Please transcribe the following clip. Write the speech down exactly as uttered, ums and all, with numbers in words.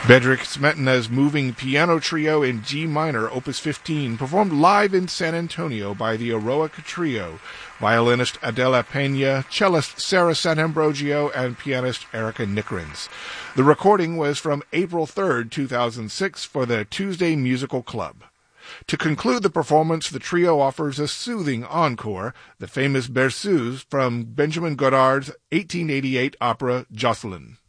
Bedřich Smetana's moving piano trio in G minor, opus fifteen, performed live in San Antonio by the Eroic Trio, violinist Adela Peña, cellist Sarah Santambrogio, and pianist Erica Nikrins. The recording was from April third, two thousand six, for the Tuesday Musical Club. To conclude the performance, the trio offers a soothing encore, the famous Berceuse from Benjamin Godard's eighteen eighty-eight opera Jocelyn.